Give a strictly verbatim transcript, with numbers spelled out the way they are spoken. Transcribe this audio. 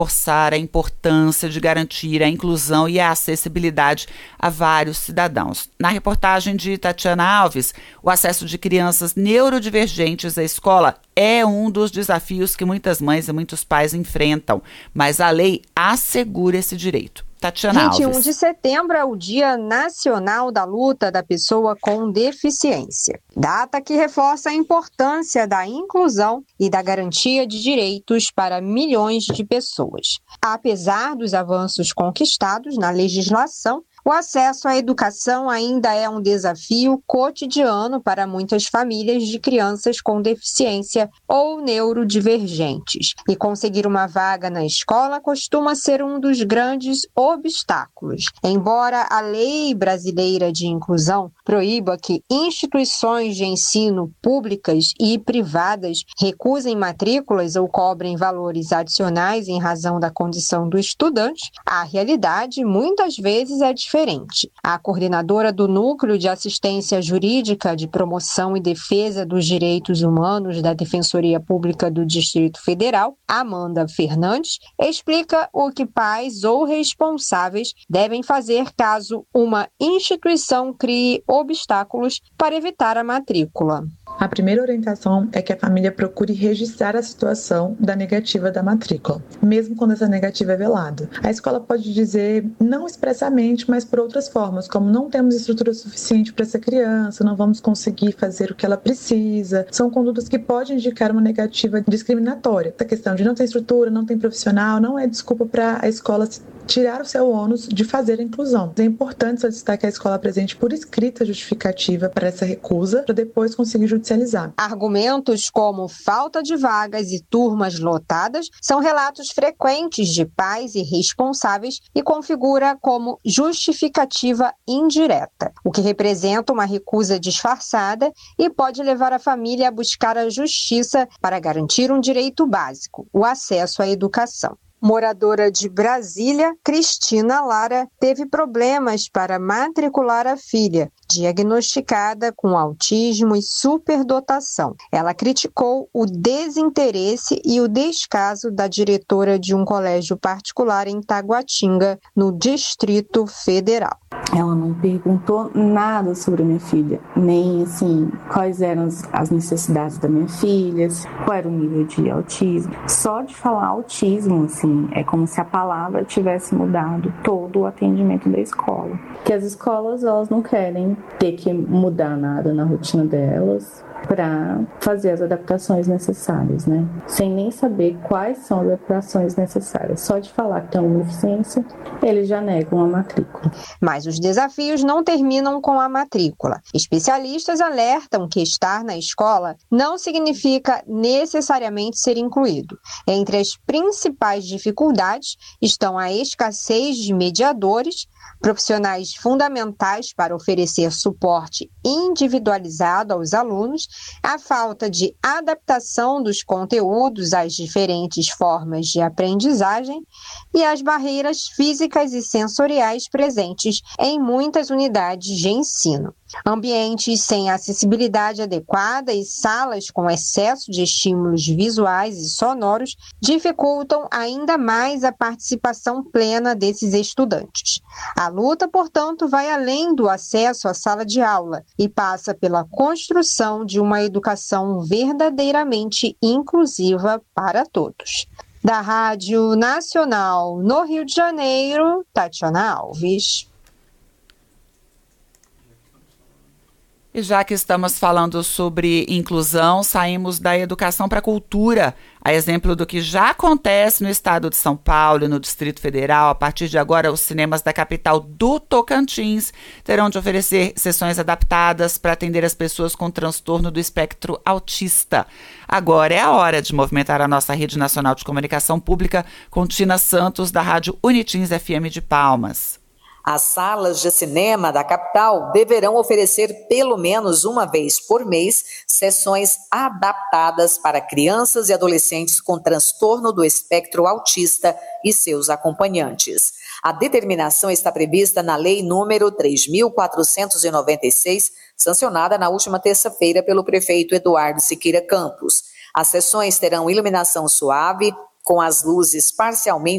reforçar a importância de garantir a inclusão e a acessibilidade a vários cidadãos. Na reportagem de Tatiana Alves, o acesso de crianças neurodivergentes à escola é um dos desafios que muitas mães e muitos pais enfrentam, mas a lei assegura esse direito. Tatiana Alves. vinte e um de setembro é o Dia Nacional da Luta da Pessoa com Deficiência. Data que reforça a importância da inclusão e da garantia de direitos para milhões de pessoas. Apesar dos avanços conquistados na legislação, o acesso à educação ainda é um desafio cotidiano para muitas famílias de crianças com deficiência ou neurodivergentes. E conseguir uma vaga na escola costuma ser um dos grandes obstáculos. Embora a Lei Brasileira de Inclusão proíba que instituições de ensino públicas e privadas recusem matrículas ou cobrem valores adicionais em razão da condição do estudante, a realidade muitas vezes é diferente. Diferente. A coordenadora do Núcleo de Assistência Jurídica de Promoção e Defesa dos Direitos Humanos da Defensoria Pública do Distrito Federal, Amanda Fernandes, explica o que pais ou responsáveis devem fazer caso uma instituição crie obstáculos para evitar a matrícula. A primeira orientação é que a família procure registrar a situação da negativa da matrícula, mesmo quando essa negativa é velada. A escola pode dizer, não expressamente, mas por outras formas, como não temos estrutura suficiente para essa criança, não vamos conseguir fazer o que ela precisa. São condutas que podem indicar uma negativa discriminatória. A questão de não ter estrutura, não tem profissional, não é desculpa para a escola tirar o seu ônus de fazer a inclusão. É importante solicitar que a escola apresente por escrita justificativa para essa recusa, para depois conseguir judicializar. Argumentos como falta de vagas e turmas lotadas são relatos frequentes de pais e responsáveis e configura como justificativa indireta, o que representa uma recusa disfarçada e pode levar a família a buscar a justiça para garantir um direito básico, o acesso à educação. Moradora de Brasília, Cristina Lara teve problemas para matricular a filha, diagnosticada com autismo e superdotação. Ela criticou o desinteresse e o descaso da diretora de um colégio particular em Taguatinga, no Distrito Federal. Ela não perguntou nada sobre a minha filha, nem assim, quais eram as necessidades da minha filha, qual era o nível de autismo. Só de falar autismo, assim, é como se a palavra tivesse mudado todo o atendimento da escola. Que as escolas, elas não querem ter que mudar nada na rotina delas para fazer as adaptações necessárias, né? Sem nem saber quais são as adaptações necessárias. Só de falar que tem uma deficiência, eles já negam a matrícula. Mas os desafios não terminam com a matrícula. Especialistas alertam que estar na escola não significa necessariamente ser incluído. Entre as principais dificuldades estão a escassez de mediadores, profissionais fundamentais para oferecer suporte individualizado aos alunos, a falta de adaptação dos conteúdos às diferentes formas de aprendizagem e as barreiras físicas e sensoriais presentes em muitas unidades de ensino. Ambientes sem acessibilidade adequada e salas com excesso de estímulos visuais e sonoros dificultam ainda mais a participação plena desses estudantes. A luta, portanto, vai além do acesso à sala de aula e passa pela construção de uma educação verdadeiramente inclusiva para todos. Da Rádio Nacional no Rio de Janeiro, Tatiana Alves. E já que estamos falando sobre inclusão, saímos da educação para a cultura. A exemplo do que já acontece no estado de São Paulo e no Distrito Federal, a partir de agora, os cinemas da capital do Tocantins terão de oferecer sessões adaptadas para atender as pessoas com transtorno do espectro autista. Agora é a hora de movimentar a nossa rede nacional de comunicação pública com Tina Santos, da Rádio Unitins F M de Palmas. As salas de cinema da capital deverão oferecer pelo menos uma vez por mês sessões adaptadas para crianças e adolescentes com transtorno do espectro autista e seus acompanhantes. A determinação está prevista na Lei número três mil quatrocentos e noventa e seis, sancionada na última terça-feira pelo prefeito Eduardo Siqueira Campos. As sessões terão iluminação suave, com as luzes parcialmente